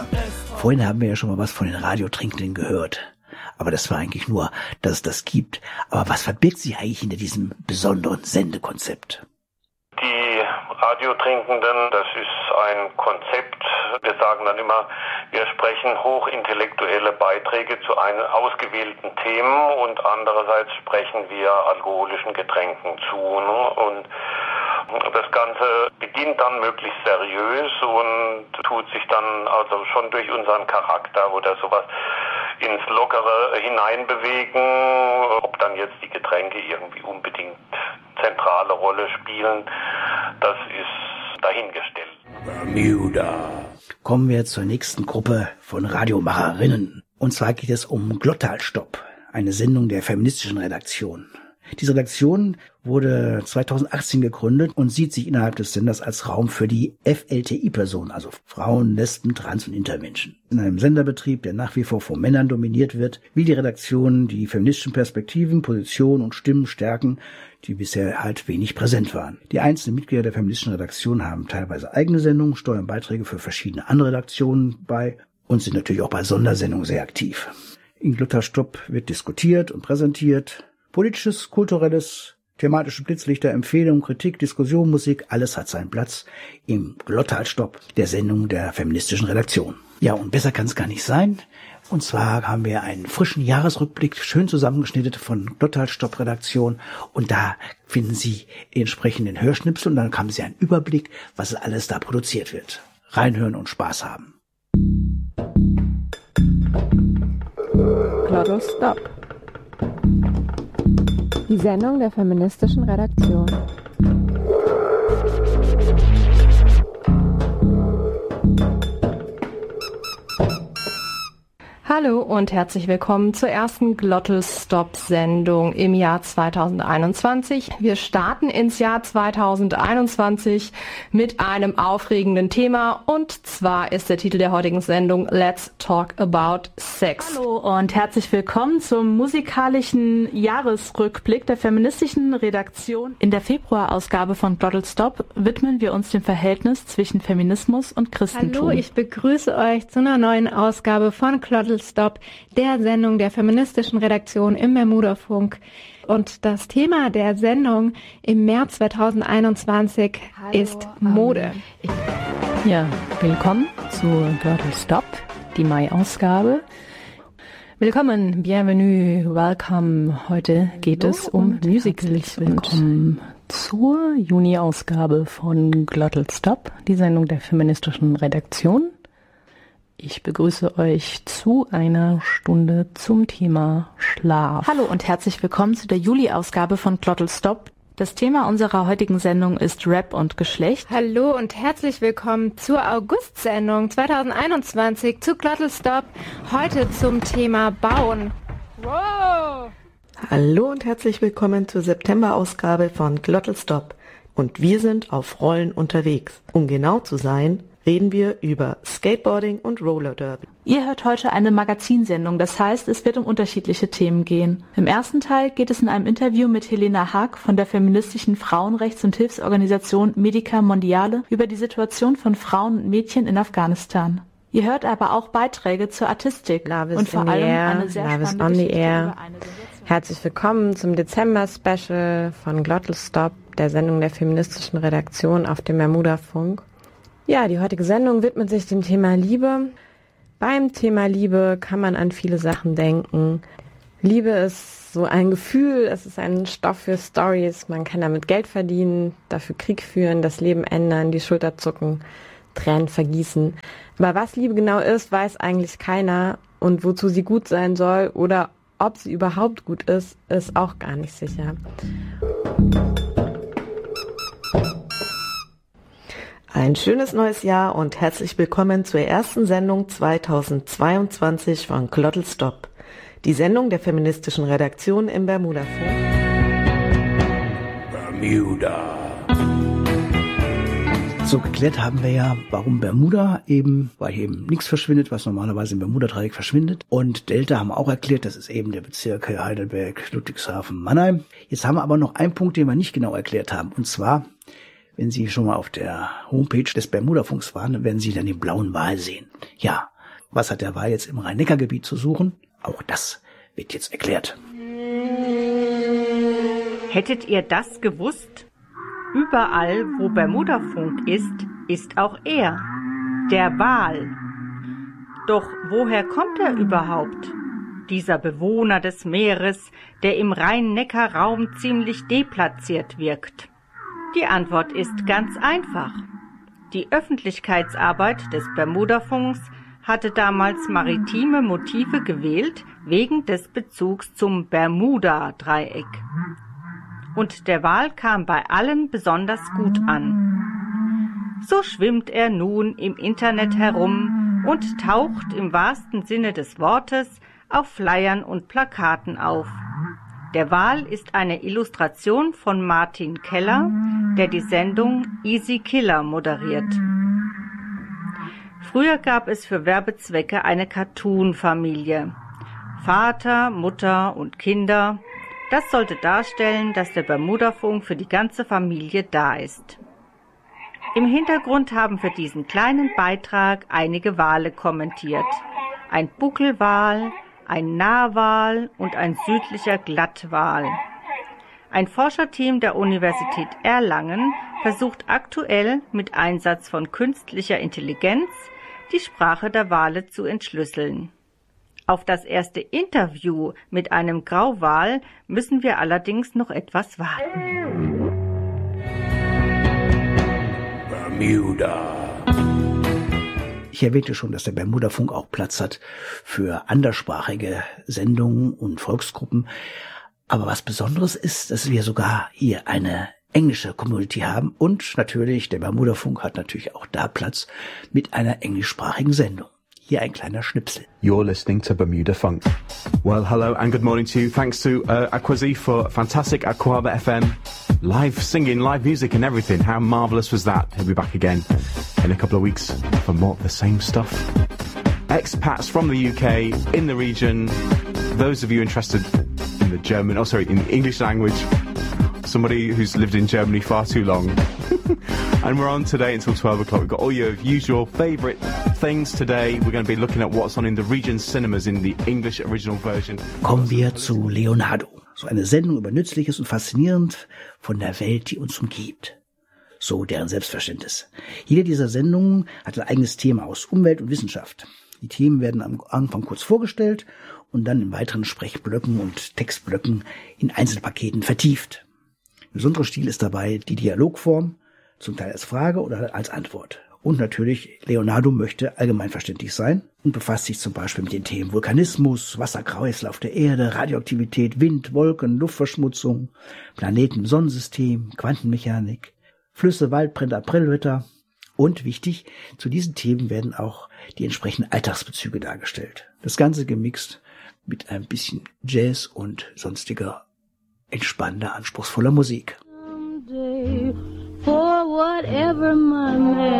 Vorhin haben wir ja schon mal was von den Radiotrinkenden gehört. Aber das war eigentlich nur, dass es das gibt. Aber was verbirgt sich eigentlich hinter diesem besonderen Sendekonzept? Die Radiotrinkenden, das ist ein Konzept. Wir sagen dann immer, wir sprechen hochintellektuelle Beiträge zu einem ausgewählten Themen und andererseits sprechen wir alkoholischen Getränken zu. Und das Ganze beginnt dann möglichst seriös und tut sich dann also schon durch unseren Charakter oder sowas ins Lockere hineinbewegen. Ob dann jetzt die Getränke irgendwie unbedingt zentrale Rolle spielen, das ist dahingestellt. Bermuda. Kommen wir zur nächsten Gruppe von Radiomacherinnen. Und zwar geht es um Glottalstopp, eine Sendung der feministischen Redaktion. Diese Redaktion wurde 2018 gegründet und sieht sich innerhalb des Senders als Raum für die FLTI-Personen, also Frauen, Lesben, Trans- und Intermenschen. In einem Senderbetrieb, der nach wie vor von Männern dominiert wird, will die Redaktion die feministischen Perspektiven, Positionen und Stimmen stärken, die bisher halt wenig präsent waren. Die einzelnen Mitglieder der feministischen Redaktion haben teilweise eigene Sendungen, steuern Beiträge für verschiedene andere Redaktionen bei und sind natürlich auch bei Sondersendungen sehr aktiv. In Glottalstopp wird diskutiert und präsentiert. Politisches, kulturelles, thematische Blitzlichter, Empfehlungen, Kritik, Diskussion, Musik, alles hat seinen Platz im Glottalstopp, der Sendung der feministischen Redaktion. Ja, und besser kann es gar nicht sein. Und zwar haben wir einen frischen Jahresrückblick, schön zusammengeschnitten von Glottalstopp-Redaktion. Und da finden Sie entsprechenden Hörschnipsel und dann haben Sie einen Überblick, was alles da produziert wird. Reinhören und Spaß haben. Glottalstopp. Die Sendung der feministischen Redaktion. Hallo und herzlich willkommen zur ersten Glottalstopp-Sendung im Jahr 2021. Wir starten ins Jahr 2021 mit einem aufregenden Thema und zwar ist der Titel der heutigen Sendung Let's Talk About Sex. Hallo und herzlich willkommen zum musikalischen Jahresrückblick der feministischen Redaktion. In der Februarausgabe von Glottalstopp widmen wir uns dem Verhältnis zwischen Feminismus und Christentum. Hallo, ich begrüße euch zu einer neuen Ausgabe von Glottalstopp, der Sendung der feministischen Redaktion im Bermudafunk. Und das Thema der Sendung im März 2021 ist Mode. Ja, willkommen zu Glottalstopp, die Mai-Ausgabe. Willkommen, bienvenue, welcome. Heute geht es um Musicals. Willkommen zur Juni-Ausgabe von Glottalstopp, die Sendung der feministischen Redaktion. Ich begrüße euch zu einer Stunde zum Thema Schlaf. Hallo und herzlich willkommen zu der Juli-Ausgabe von Glottalstopp. Das Thema unserer heutigen Sendung ist Rap und Geschlecht. Hallo und herzlich willkommen zur August-Sendung 2021 zu Glottalstopp. Heute zum Thema Bauen. Wow! Hallo und herzlich willkommen zur September-Ausgabe von Glottalstopp. Und wir sind auf Rollen unterwegs. Um genau zu sein, reden wir über Skateboarding und Roller Derby. Ihr hört heute eine Magazinsendung, das heißt, es wird um unterschiedliche Themen gehen. Im ersten Teil geht es in einem Interview mit Helena Haag von der feministischen Frauenrechts- und Hilfsorganisation Medica Mondiale über die Situation von Frauen und Mädchen in Afghanistan. Ihr hört aber auch Beiträge zur Artistik und vor allem eine sehr spannende Geschichte über eine Herzlich willkommen zum Dezember-Special von Glottalstopp, der Sendung der feministischen Redaktion auf dem Bermudafunk. Ja, die heutige Sendung widmet sich dem Thema Liebe. Beim Thema Liebe kann man an viele Sachen denken. Liebe ist so ein Gefühl, es ist ein Stoff für Stories. Man kann damit Geld verdienen, dafür Krieg führen, das Leben ändern, die Schulter zucken, Tränen vergießen. Aber was Liebe genau ist, weiß eigentlich keiner. Und wozu sie gut sein soll oder ob sie überhaupt gut ist, ist auch gar nicht sicher. Ein schönes neues Jahr und herzlich willkommen zur ersten Sendung 2022 von Glottalstopp, die Sendung der feministischen Redaktion im Bermudafunk. Bermuda. So geklärt haben wir ja, warum Bermuda weil hier eben nichts verschwindet, was normalerweise im Bermuda-Dreieck verschwindet. Und Delta haben wir auch erklärt, das ist eben der Bezirk Heidelberg, Ludwigshafen, Mannheim. Jetzt haben wir aber noch einen Punkt, den wir nicht genau erklärt haben. Und zwar, Wenn Sie schon mal auf der Homepage des Bermudafunks waren, dann werden Sie dann den blauen Wal sehen. Ja, was hat der Wal jetzt im Rhein-Neckar-Gebiet zu suchen? Auch das wird jetzt erklärt. Hättet ihr das gewusst? Überall, wo Bermudafunk ist, ist auch er, der Wal. Doch woher kommt er überhaupt? Dieser Bewohner des Meeres, der im Rhein-Neckar-Raum ziemlich deplatziert wirkt. Die Antwort ist ganz einfach. Die Öffentlichkeitsarbeit des Bermudafunks hatte damals maritime Motive gewählt, wegen des Bezugs zum Bermuda-Dreieck. Und der Wal kam bei allen besonders gut an. So schwimmt er nun im Internet herum und taucht im wahrsten Sinne des Wortes auf Flyern und Plakaten auf. Der Wal ist eine Illustration von Martin Keller, der die Sendung Easy Killer moderiert. Früher gab es für Werbezwecke eine Cartoon-Familie. Vater, Mutter und Kinder. Das sollte darstellen, dass der Bermudafunk für die ganze Familie da ist. Im Hintergrund haben für diesen kleinen Beitrag einige Wale kommentiert. Ein Buckelwal, ein Narwal und ein südlicher Glattwal. Ein Forscherteam der Universität Erlangen versucht aktuell mit Einsatz von künstlicher Intelligenz die Sprache der Wale zu entschlüsseln. Auf das erste Interview mit einem Grauwal müssen wir allerdings noch etwas warten. Bermuda. Ich erwähnte schon, dass der Bermudafunk auch Platz hat für anderssprachige Sendungen und Volksgruppen. Aber was Besonderes ist, dass wir sogar hier eine englische Community haben. Und natürlich, der Bermudafunk hat natürlich auch da Platz mit einer englischsprachigen Sendung. Hier ein kleiner Schnipsel. You're listening to Bermuda Funk. Well, hello and good morning to you. Thanks to Aquazi for fantastic Aquaba FM. Live singing, live music and everything. How marvellous was that? He'll be back again in a couple of weeks for more of the same stuff. Expats from the UK, in the region. Those of you interested in the English language. Somebody who's lived in Germany far too long. And we're on today until 12 o'clock. We've got all your usual favourite things today. We're going to be looking at what's on in the region's cinemas in the English original version. Kommen wir zu Leonardo. So eine Sendung über Nützliches und faszinierend von der Welt, die uns umgibt. So deren Selbstverständnis. Jede dieser Sendungen hat ein eigenes Thema aus Umwelt und Wissenschaft. Die Themen werden am Anfang kurz vorgestellt und dann in weiteren Sprechblöcken und Textblöcken in Einzelpaketen vertieft. Ein besonderer Stil ist dabei die Dialogform, zum Teil als Frage oder als Antwort. Und natürlich, Leonardo möchte allgemeinverständlich sein und befasst sich zum Beispiel mit den Themen Vulkanismus, Wasserkreislauf der Erde, Radioaktivität, Wind, Wolken, Luftverschmutzung, Planeten im Sonnensystem, Quantenmechanik, Flüsse, Waldbrände, Aprilwetter. Und wichtig, zu diesen Themen werden auch die entsprechenden Alltagsbezüge dargestellt. Das Ganze gemixt mit ein bisschen Jazz und sonstiger entspannender, anspruchsvoller Musik. For whatever my man